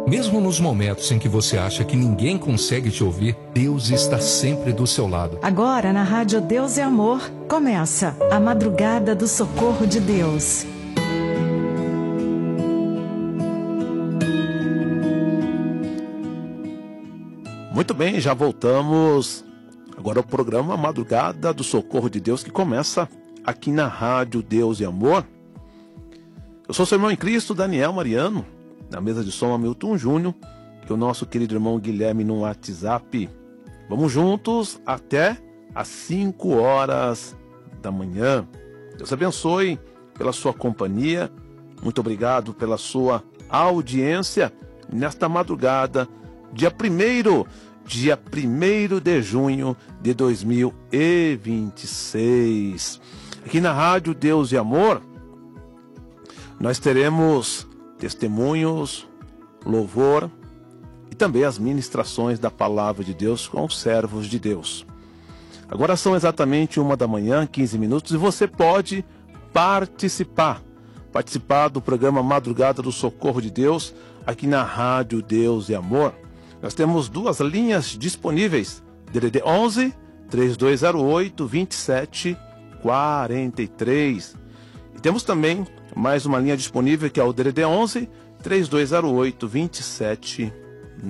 Mesmo nos momentos em que você acha que ninguém consegue te ouvir, Deus está sempre do seu lado. Agora na Rádio Deus e Amor, começa a Madrugada do Socorro de Deus. Muito bem, já voltamos. Agora o programa Madrugada do Socorro de Deus, que começa aqui na Rádio Deus e Amor. Eu sou seu irmão em Cristo, Daniel Mariano, na mesa de som Hamilton Júnior, e o nosso querido irmão Guilherme no WhatsApp. Vamos juntos até às 5 horas da manhã. Deus abençoe pela sua companhia. Muito obrigado pela sua audiência nesta madrugada, dia 1º de junho de 2026. Aqui na Rádio Deus e Amor, nós teremos testemunhos, louvor e também as ministrações da Palavra de Deus com os servos de Deus. Agora são exatamente 1h, 15 minutos, e você pode participar do programa Madrugada do Socorro de Deus aqui na Rádio Deus e Amor. Nós temos duas linhas disponíveis, DDD 11 3208 2743. E temos também mais uma linha disponível, que é o DDD 11 3208 2743.